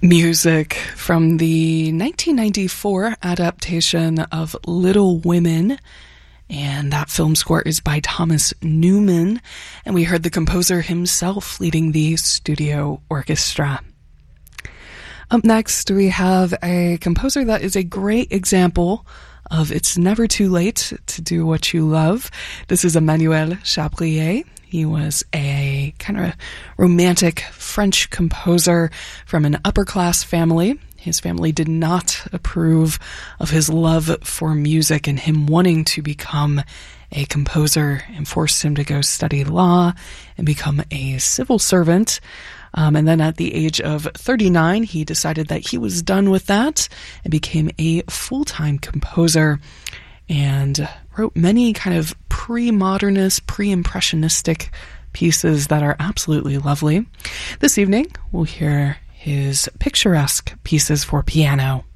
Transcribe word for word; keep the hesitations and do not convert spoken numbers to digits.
Music from the nineteen ninety-four adaptation of Little Women, and that film score is by Thomas Newman, and we heard the composer himself leading the studio orchestra. Up next, we have a composer that is a great example of it's never too late to do what you love. This is Emmanuel Chabrier. He was a kind of romantic French composer from an upper-class family. His family did not approve of his love for music and him wanting to become a composer, and forced him to go study law and become a civil servant. Um, and then at the age of thirty-nine, he decided that he was done with that and became a full-time composer and wrote many kind of pre-modernist, pre-impressionistic pieces that are absolutely lovely. This evening, we'll hear his picturesque pieces for piano.